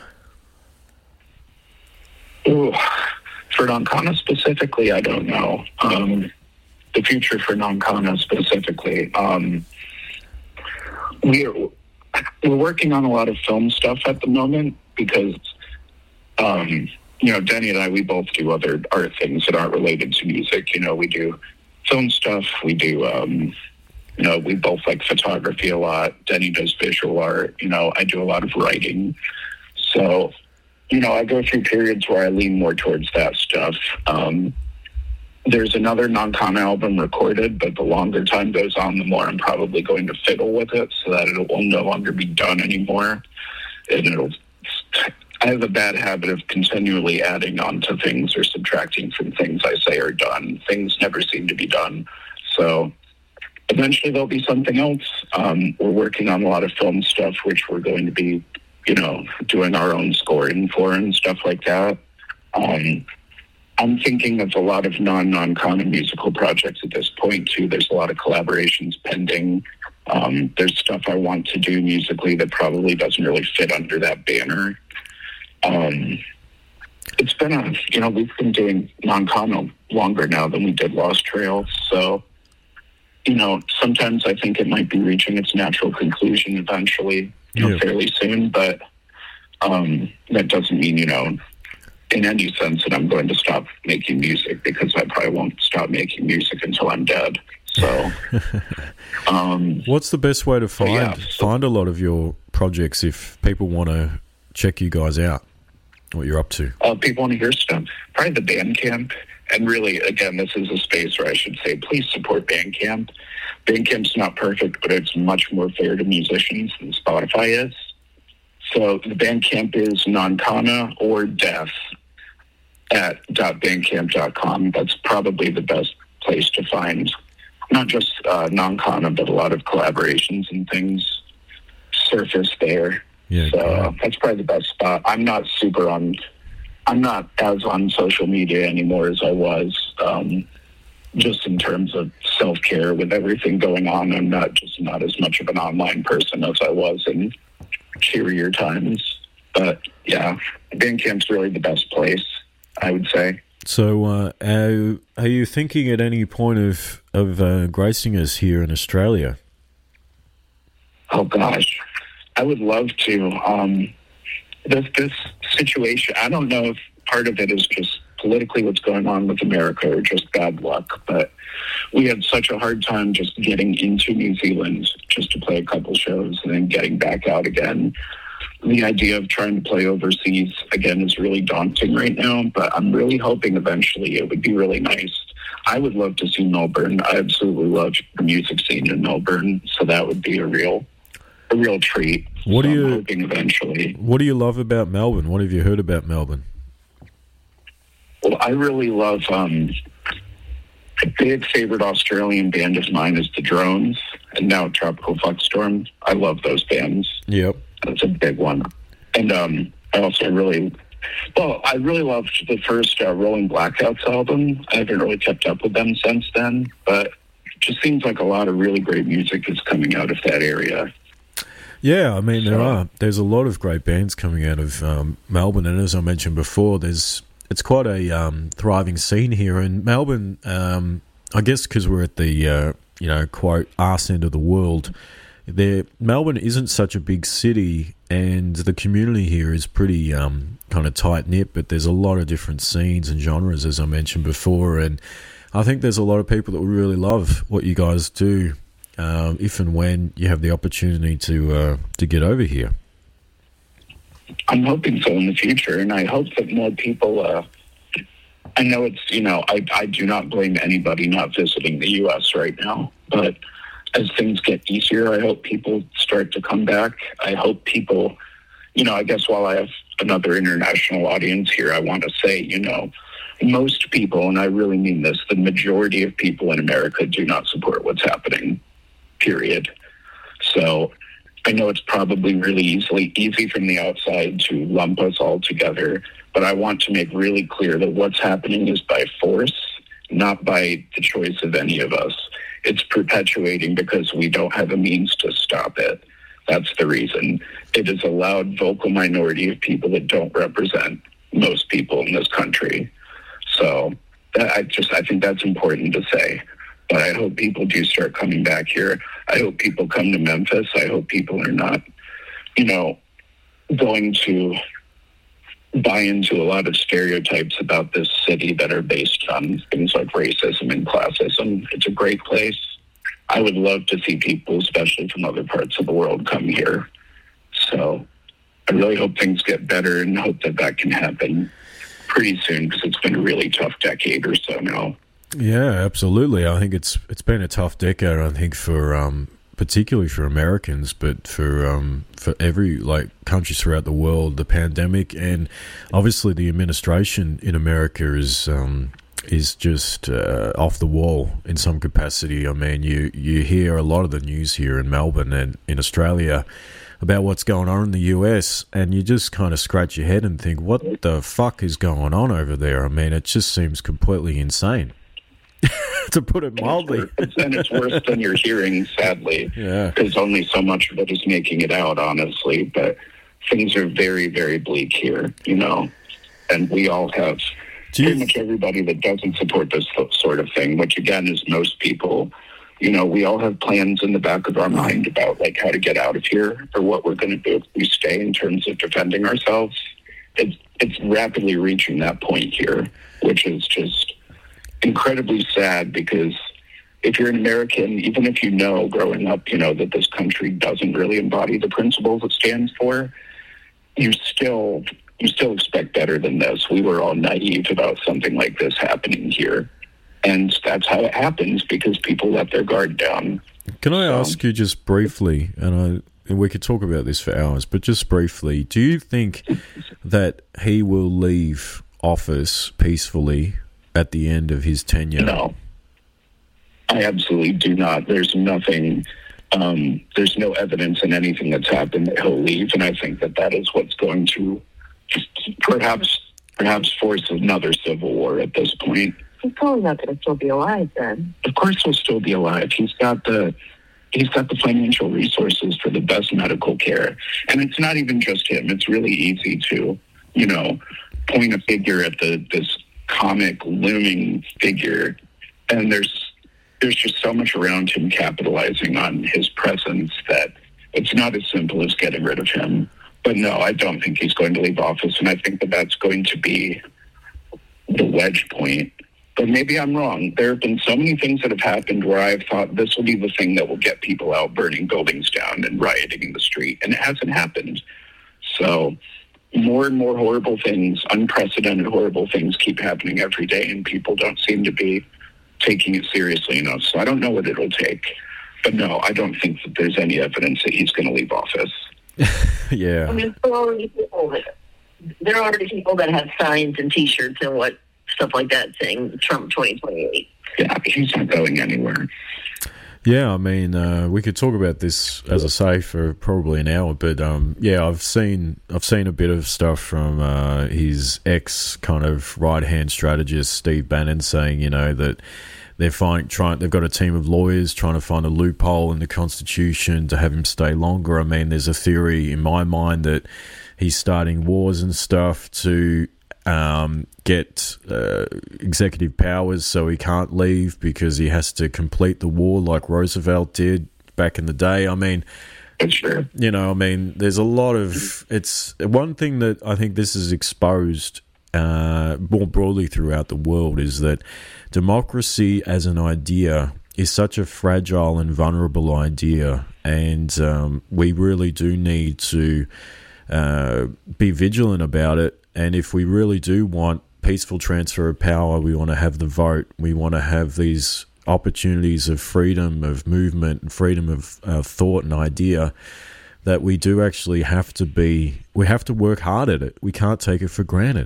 Ooh, for Nonkana specifically, I don't know. Um, the future for Nonkana specifically, um, we're we're working on a lot of film stuff at the moment because, um, you know, Denny and I, we both do other art things that aren't related to music. You know, we do film stuff. We do, um, you know, we both like photography a lot. Denny does visual art. You know, I do a lot of writing. So, you know, I go through periods where I lean more towards that stuff. Um, there's another Nonkana album recorded, but the longer time goes on, the more I'm probably going to fiddle with it so that it will no longer be done anymore. And it'll, I have a bad habit of continually adding on to things or subtracting from things I say are done. Things never seem to be done. So eventually there'll be something else. Um, we're working on a lot of film stuff, which we're going to be, you know, doing our own scoring for and stuff like that. Um, I'm thinking of a lot of non-non-common musical projects at this point, too. There's a lot of collaborations pending. Um, there's stuff I want to do musically that probably doesn't really fit under that banner. Um, it's been a, you know, we've been doing non-common longer now than we did Lost Trails. So, you know, sometimes I think it might be reaching its natural conclusion eventually, you know, Yeah. fairly soon. But um, that doesn't mean, you know, in any sense that I'm going to stop making music, because I probably won't stop making music until I'm dead. So, um, What's the best way to find yeah, so- find a lot of your projects if people want to check you guys out, what you're up to? uh, people want to hear stuff, probably the Bandcamp. And really, again, this is a space where I should say, please support Bandcamp. Bandcamp's not perfect, but it's much more fair to musicians than Spotify is. So the Bandcamp is Nonkana or Death at .bandcamp dot com. That's probably the best place to find not just uh, Nonkana, but a lot of collaborations and things surface there. Yeah, so great. that's probably the best spot. I'm not super on, I'm not as on social media anymore as I was, um, just in terms of self-care with everything going on. I'm not just not as much of an online person as I was in cheerier times. But yeah, Bandcamp's really the best place, I would say. So, uh, are, are you thinking at any point of of uh, gracing us here in Australia? Oh gosh, I would love to. Um, this this situation, I don't know if part of it is just politically what's going on with America or just bad luck, but we had such a hard time just getting into New Zealand just to play a couple shows and then getting back out again. The idea of trying to play overseas again is really daunting right now, but I'm really hoping eventually it would be really nice. I would love to see Melbourne. I absolutely love the music scene in Melbourne, so that would be a real a real treat. What so do you- I'm hoping eventually. What do you love about Melbourne? What have you heard about Melbourne? Well, I really love um, a big favorite Australian band of mine is the Drones, and now Tropical Flux Storm. I love those bands. Yep. That's a big one. And um, I also really, well, I really loved the first uh, Rolling Blackouts album. I haven't really kept up with them since then, but it just seems like a lot of really great music is coming out of that area. Yeah, I mean, there So- are. There's a lot of great bands coming out of um, Melbourne, and as I mentioned before, there's it's quite a um, thriving scene here in Melbourne. Um, I guess because we're at the uh, you know quote arse end of the world, there, Melbourne isn't such a big city, and the community here is pretty um, kind of tight knit. But there's a lot of different scenes and genres, as I mentioned before, and I think there's a lot of people that would really love what you guys do, um, if and when you have the opportunity to uh, to get over here. I'm hoping so in the future, and I hope that more people. Uh, I know it's you know I I do not blame anybody not visiting the U S right now, but as things get easier, I hope people start to come back. I hope people, you know, I guess while I have another international audience here, I want to say, you know, most people, and I really mean this, the majority of people in America do not support what's happening, period. So I know it's probably really easily easy from the outside to lump us all together, but I want to make really clear that what's happening is by force, not by the choice of any of us. It's perpetuating because we don't have a means to stop it. That's the reason. It is a loud, vocal minority of people that don't represent most people in this country. So that, I just, I think that's important to say. But I hope people do start coming back here. I hope people come to Memphis. I hope people are not, you know, going to buy into a lot of stereotypes about this city that are based on things like racism and classism. It's a great place. I would love to see people, especially from other parts of the world, come here. So I really hope things get better and hope that that can happen pretty soon, because it's been a really tough decade or so now. Yeah, absolutely. I think it's it's been a tough decade, I think, for um, particularly for Americans, but for um, for every like countries throughout the world. The pandemic and obviously the administration in America is um, is just uh, off the wall in some capacity. I mean, you you hear a lot of the news here in Melbourne and in Australia about what's going on in the U S, and you just kind of scratch your head and think, what the fuck is going on over there? I mean, it just seems completely insane. To put it mildly. It's, and it's worse than you're hearing, sadly, yeah, because only so much of it is making it out, honestly. But things are very, very bleak here, you know, and we all have Do you... pretty much everybody that doesn't support this sort of thing, which again is most people. You know, we all have plans in the back of our mind about like how to get out of here or what we're going to do if we stay in terms of defending ourselves. It's it's rapidly reaching that point here, which is just incredibly sad, because if you're an American, even if you know growing up, you know, that this country doesn't really embody the principles it stands for, you still you still expect better than this. We were all naive about something like this happening here. And that's how it happens, because people let their guard down. Can I so, ask you just briefly, and I and we could talk about this for hours, but just briefly, do you think that he will leave office peacefully at the end of his tenure? No, I absolutely do not. There's nothing, um, there's no evidence in anything that's happened that he'll leave, and I think that that is what's going to perhaps perhaps force another civil war at this point. He's probably not going to still be alive then. Of course he'll still be alive. He's got the he's got the financial resources for the best medical care. And it's not even just him. It's really easy to, you know, point a figure at the this comic looming figure, and there's there's just so much around him capitalizing on his presence that it's not as simple as getting rid of him. But no, I don't think he's going to leave office, and I think that that's going to be the wedge point. But maybe I'm wrong. There have been so many things that have happened where I've thought this will be the thing that will get people out burning buildings down and rioting in the street, and it hasn't happened. So more and more horrible things, unprecedented horrible things keep happening every day, and people don't seem to be taking it seriously enough. So I don't know what it'll take. But no, I don't think that there's any evidence that he's going to leave office. Yeah. I mean, there are already people that, there are already people that have signs and T-shirts and what stuff like that saying Trump twenty twenty-eight. Yeah, he's not going anywhere. Yeah, I mean, uh, we could talk about this, as I say, for probably an hour. But um, yeah, I've seen I've seen a bit of stuff from uh, his ex kind of right hand strategist Steve Bannon saying, you know, that they're finding, trying, they've got a team of lawyers trying to find a loophole in the Constitution to have him stay longer. I mean, there's a theory in my mind that he's starting wars and stuff to um, get uh, executive powers so he can't leave because he has to complete the war like Roosevelt did back in the day. I mean, Sure. you know, I mean, there's a lot of, it's one thing that I think this is exposed uh, more broadly throughout the world is that democracy as an idea is such a fragile and vulnerable idea, and um, we really do need to uh, be vigilant about it. And if we really do want peaceful transfer of power, we want to have the vote, we want to have these opportunities of freedom of movement and freedom of uh, thought and idea, that we do actually have to be, we have to work hard at it. We can't take it for granted.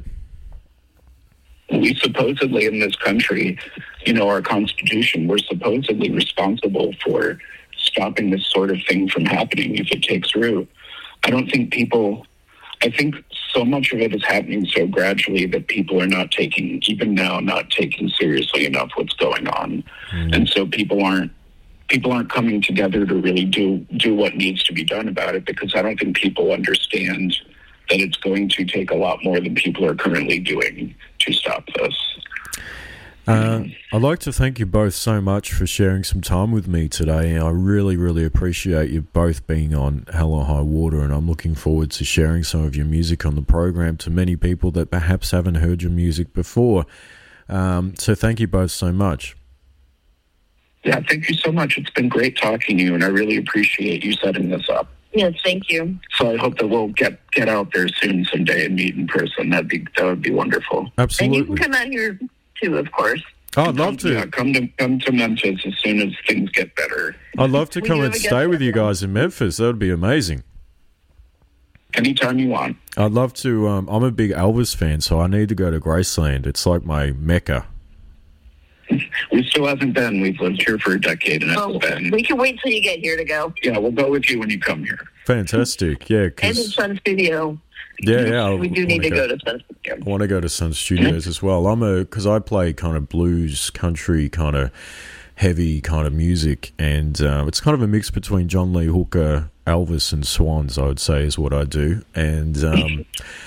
We supposedly in this country, you know, our Constitution, we're supposedly responsible for stopping this sort of thing from happening if it takes root. I don't think people, I think so much of it is happening so gradually that people are not taking, even now, not taking seriously enough what's going on. Mm. And so people aren't, people aren't coming together to really do, do what needs to be done about it, because I don't think people understand that it's going to take a lot more than people are currently doing to stop this. Uh, I'd like to thank you both so much for sharing some time with me today. I really, really appreciate you both being on Hell or High Water, and I'm looking forward to sharing some of your music on the program to many people that perhaps haven't heard your music before. Um, so thank you both so much. Yeah, thank you so much. It's been great talking to you, and I really appreciate you setting this up. Yes, thank you. So I hope that we'll get, get out there soon someday and meet in person. That'd be that would be wonderful. Absolutely. And you can come out here too, of course. Oh, I'd love to. Yeah, come to come to Memphis as soon as things get better. I'd love to We come do and have a stay guest with you restaurant. guys in Memphis. That would be amazing. Anytime you want. I'd love to. Um, I'm a big Elvis fan, so I need to go to Graceland. It's like my mecca. We still haven't been. We've lived here for a decade and Oh, haven't been. we can wait till you get here to go. Yeah, we'll go with you when you come here. Fantastic. Yeah, And in 'cause- Sun Studio. yeah, yeah. I We do need wanna to go to Sun Studio. I want to go to Sun Studios as well. I'm a because I play kind of blues, country, kind of heavy kind of music, and uh, it's kind of a mix between John Lee Hooker, Elvis, and Swans. I would say is what I do, and um,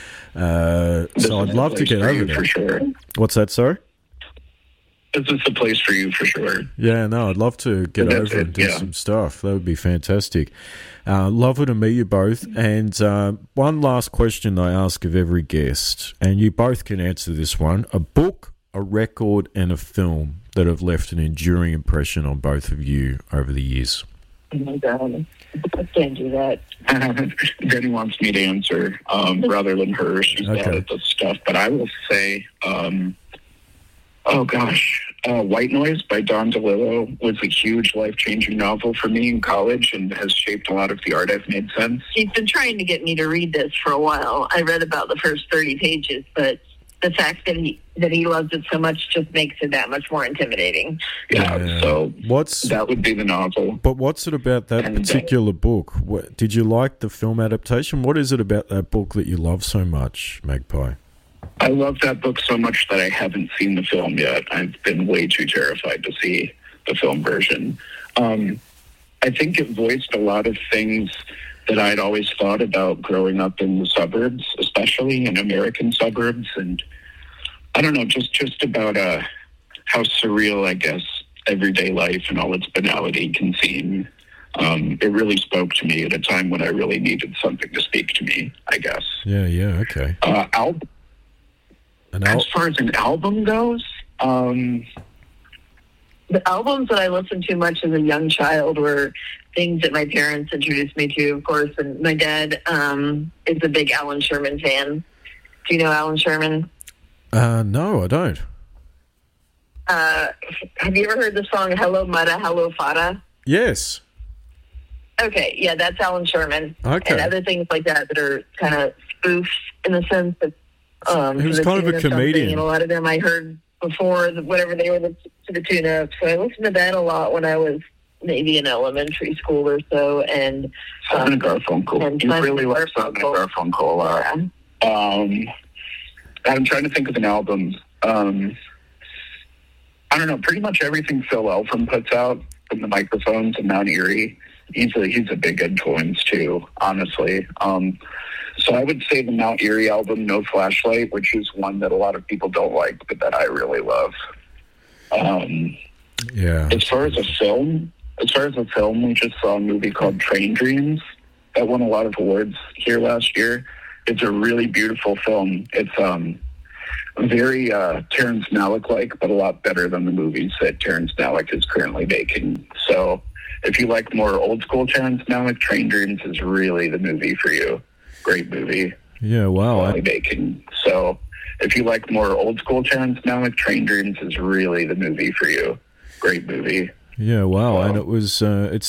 uh, This so is I'd the love to place get for over you there. for sure. What's that, sorry? This is the place for you for sure. Yeah, no, I'd love to get That's over it, and do yeah. some stuff. That would be fantastic. Uh, lovely to meet you both. And uh, one last question I ask of every guest, and you both can answer this one: a book, a record, and a film that have left an enduring impression on both of you over the years. Oh my God. I can't do that. Jenny wants me to answer um, rather than her. She's bad Okay. at this stuff. But I will say, um, oh gosh, uh, White Noise by Don DeLillo was a huge life-changing novel for me in college and has shaped a lot of the art I've made since. He's been trying to get me to read this for a while. I read about the first thirty pages, but the fact that he that he loves it so much just makes it that much more intimidating. Yeah, Yeah. so What's that would be the novel. but what's it about that And, uh, particular book? What, did you like the film adaptation? What is it about that book that you love so much, Magpie? I love that book so much that I haven't seen the film yet. I've been way too terrified to see the film version. Um, I think it voiced a lot of things that I'd always thought about growing up in the suburbs, especially in American suburbs. And I don't know, just, just about uh, how surreal, I guess, everyday life and all its banality can seem. Um, it really spoke to me at a time when I really needed something to speak to me, I guess. Yeah, yeah, okay. Uh, album. And I'll, As far as an album goes, um, The albums that I listened to much as a young child were things that my parents introduced me to, of course. And my dad um, is a big Alan Sherman fan. Do you know Alan Sherman? uh, no, I don't. Uh, have you ever heard the song "Hello Mudda, Hello Fada"? Yes. Okay, yeah, that's Alan Sherman. Okay. And other things like that that are kind of spoofs in the sense that um, He was to the kind of tune a something, comedian. And a lot of them I heard before, the- whatever they were the, to the tune of. So I listened to that a lot when I was maybe in elementary school or so. And Simon and um, Garfunkel. and You Simon really and like Simon and Garfunkel. Garfunkel a lot. yeah. Um, I'm trying to think of an album. Um, I don't know. Pretty much everything Phil Elfram puts out from the microphones in Mount Erie, he's a, he's a big influence too, honestly. Um, so I would say the Mount Erie album, No Flashlight, which is one that a lot of people don't like, but that I really love. Um, Yeah. as far as a film, as far as the film, we just saw a movie called Train Dreams that won a lot of awards here last year. It's a really beautiful film. It's um, very uh, Terrence Malick-like, but a lot better than the movies that Terrence Malick is currently making. So if you like more old-school Terrence Malick, Train Dreams is really the movie for you. Great movie. Yeah, wow. I... Making. So if you like more old-school Terrence Malick, Train Dreams is really the movie for you. Great movie. Yeah, wow. Wow. And it was, uh, it